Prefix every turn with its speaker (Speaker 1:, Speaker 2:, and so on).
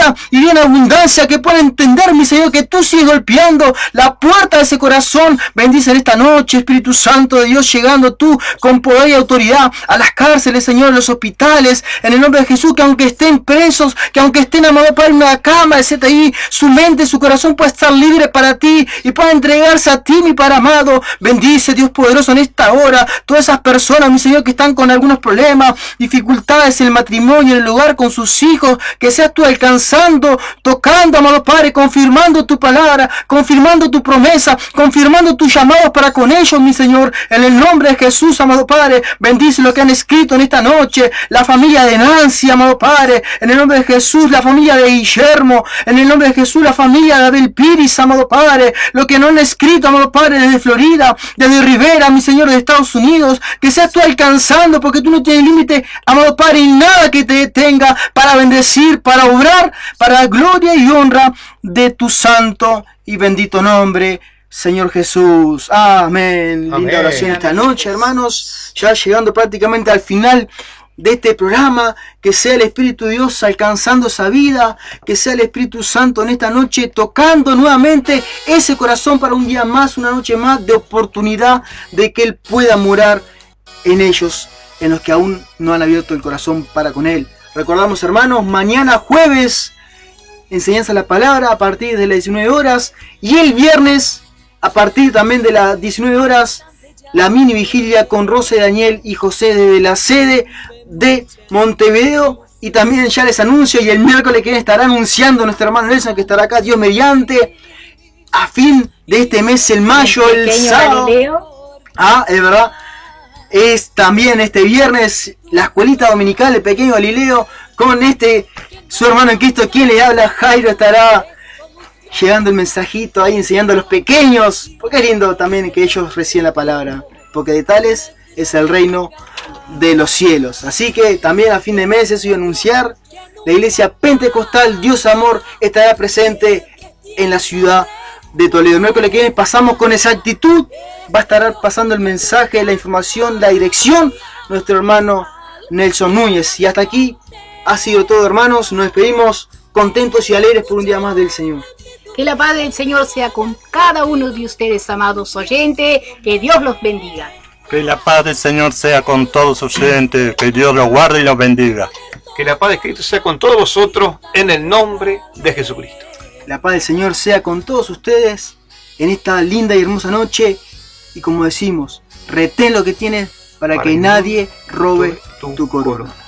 Speaker 1: vida y vida en abundancia, que puedan entender, mi Señor, que tú sigues golpeando la puerta de ese corazón. Bendice en esta noche, Espíritu Santo de Dios, llegando tú con poder y autoridad a las cárceles, Señor, en los hospitales, en el nombre de Jesús, que aunque estén presos, que aunque estén, amado Padre, en una cama, ahí, su mente, su corazón pueda estar libre para ti y pueda entregarse a ti, mi Padre amado. Bendice, Dios poderoso, en esta hora, todas esas personas, mi Señor, que están con algunos problemas, dificultades en el matrimonio, en el hogar, con sus hijos, que seas tú alcanzando, tocando, amado Padre, confirmando tu palabra, confirmando tu promesa, confirmando tus llamados para con ellos, mi Señor, en el nombre de Jesús, amado Padre. Bendice lo que han escrito en esta noche, la familia de Nancy, amado Padre, en el nombre de Jesús, la familia de Guillermo, en el nombre de Jesús, la familia de Abel Piris, amado Padre, lo que no han escrito, amado Padre, desde Florida, desde Rivera, mi Señor, de Estados Unidos, que seas tú alcanzando, porque tú no tienes límite, amado Padre, y nada que te detenga para bendecir, para obrar, para la gloria y honra de tu santo y bendito nombre, Señor Jesús. Amén.
Speaker 2: Amén.
Speaker 1: Linda oración esta noche, hermanos, ya llegando prácticamente al final de este programa. Que sea el Espíritu de Dios alcanzando esa vida, que sea el Espíritu Santo en esta noche tocando nuevamente ese corazón para un día más, una noche más de oportunidad de que Él pueda morar en ellos, en los que aún no han abierto el corazón para con Él. Recordamos, hermanos, mañana jueves enseñanza de la palabra a partir de las 19 horas y el viernes a partir también de las 19 horas la mini vigilia con Rosa y Daniel y José desde la sede de Montevideo. Y también ya les anuncio, y el miércoles que estará anunciando nuestro hermano Nelson, que estará acá, Dios mediante, a fin de este mes, el mayo, el sábado.
Speaker 3: Galileo.
Speaker 1: Es verdad. Es también este viernes la escuelita dominical, el pequeño Galileo, con su hermano en Cristo, quien le habla, Jairo, estará llegando el mensajito ahí, enseñando a los pequeños, porque es lindo también que ellos reciban la palabra, porque de tales es el reino de los cielos. Así que también a fin de mes, eso iba a anunciar, la iglesia pentecostal Dios Amor estará presente en la ciudad de Toledo. El miércoles que viene pasamos con exactitud, va a estar pasando el mensaje, la información, la dirección, nuestro hermano Nelson Núñez. Y hasta aquí ha sido todo, hermanos. Nos despedimos contentos y alegres por un día más del Señor.
Speaker 3: Que la paz del Señor sea con cada uno de ustedes, amados oyentes. Que Dios los bendiga.
Speaker 4: Que la paz del Señor sea con todos sus oyentes. Que Dios los guarde y los bendiga.
Speaker 2: Que la paz de Cristo sea con todos vosotros en el nombre de Jesucristo.
Speaker 1: La paz del Señor sea con todos ustedes en esta linda y hermosa noche. Y como decimos, retén lo que tienes para que nadie robe tu corona.